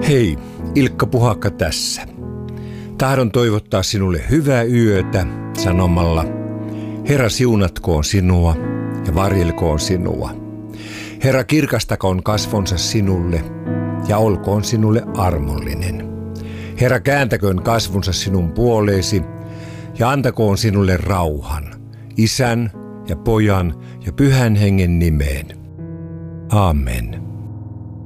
Hei, Ilkka Puhakka tässä. Tahdon toivottaa sinulle hyvää yötä sanomalla: Herra siunatkoon sinua ja varjelkoon sinua. Herra kirkastakoon kasvonsa sinulle ja olkoon sinulle armollinen. Herra kääntäköön kasvonsa sinun puoleesi ja antakoon sinulle rauhan, Isän ja Pojan ja Pyhän Hengen nimeen. Amen.